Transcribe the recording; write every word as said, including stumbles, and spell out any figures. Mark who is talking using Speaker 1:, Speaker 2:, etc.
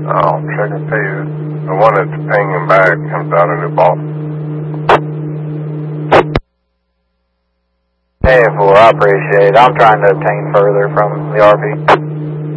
Speaker 1: I'll check and see. The one that's paying him back comes out of New Boston.
Speaker 2: Hey, four, I appreciate it. I'm trying to obtain further from the R V.